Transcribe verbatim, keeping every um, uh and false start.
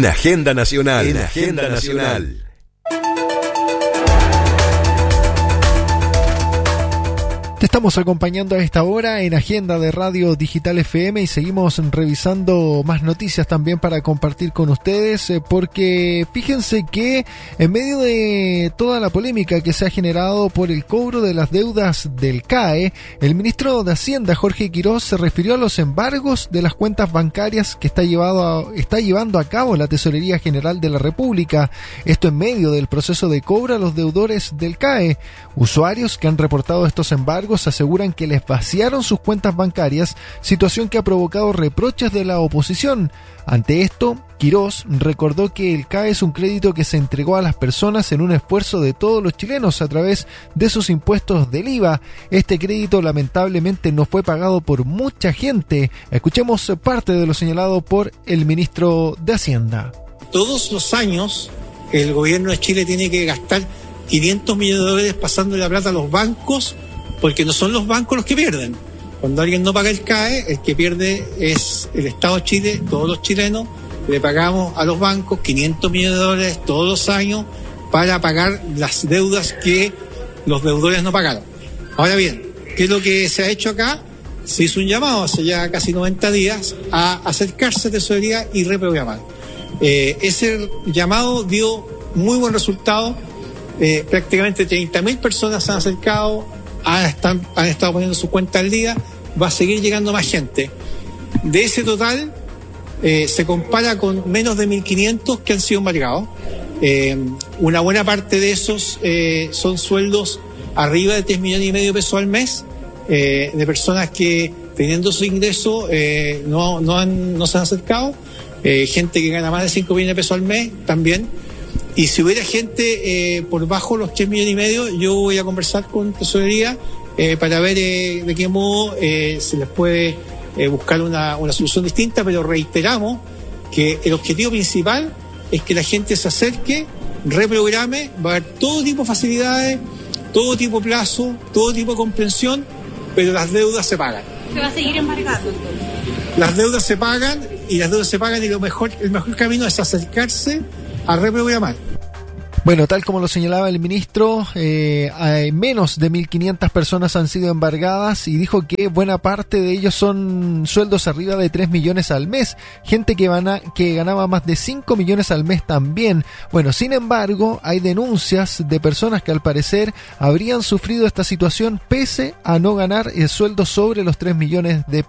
En Agenda Nacional. En Agenda Nacional. Te estamos acompañando a esta hora en Agenda de Radio Digital F M y seguimos revisando más noticias también para compartir con ustedes, porque fíjense que en medio de toda la polémica que se ha generado por el cobro de las deudas del C A E, el ministro de Hacienda, Jorge Quirós, se refirió a los embargos de las cuentas bancarias que está, llevado a, está llevando a cabo la Tesorería General de la República. Esto en medio del proceso de cobro a los deudores del C A E. Usuarios que han reportado estos embargos aseguran que les vaciaron sus cuentas bancarias, situación que ha provocado reproches de la oposición. Ante esto, Quirós recordó que el C A E es un crédito que se entregó a las personas en un esfuerzo de todos los chilenos a través de sus impuestos del I V A. Este crédito lamentablemente no fue pagado por mucha gente. Escuchemos parte de lo señalado por el ministro de Hacienda. Todos los años el gobierno de Chile tiene que gastar quinientos millones de dólares pasando la plata a los bancos, porque no son los bancos los que pierden. Cuando alguien no paga el C A E, el que pierde es el Estado de Chile. Todos los chilenos le pagamos a los bancos quinientos millones de dólares todos los años para pagar las deudas que los deudores no pagaron. Ahora bien, ¿qué es lo que se ha hecho acá? Se hizo un llamado hace ya casi noventa días a acercarse a Tesorería y reprogramar. Eh, ese llamado dio muy buen resultado. Eh, prácticamente treinta mil personas se han acercado, han, están, han estado poniendo su cuenta al día, va a seguir llegando más gente. De ese total, eh, se compara con menos de mil quinientos que han sido embargados. Eh, una buena parte de esos eh, son sueldos arriba de tres millones y medio de pesos al mes, eh, de personas que teniendo su ingreso eh, no, no, han, no se han acercado, eh, gente que gana más de cinco millones de pesos al mes también. Y si hubiera gente eh, por bajo los tres millones y medio, yo voy a conversar con Tesorería eh, para ver eh, de qué modo eh, se les puede eh, buscar una, una solución distinta, pero reiteramos que el objetivo principal es que la gente se acerque, reprograme, va a haber todo tipo de facilidades, todo tipo de plazo, todo tipo de comprensión, pero las deudas se pagan. ¿Se va a seguir embargando entonces? Las deudas se pagan y las deudas se pagan y lo mejor, el mejor camino es acercarse a reprogramar. Bueno, tal como lo señalaba el ministro, eh, hay menos de mil quinientas personas han sido embargadas y dijo que buena parte de ellos son sueldos arriba de tres millones al mes, gente que, van a, que ganaba más de cinco millones al mes también. Bueno, sin embargo, hay denuncias de personas que al parecer habrían sufrido esta situación pese a no ganar el sueldo sobre los tres millones de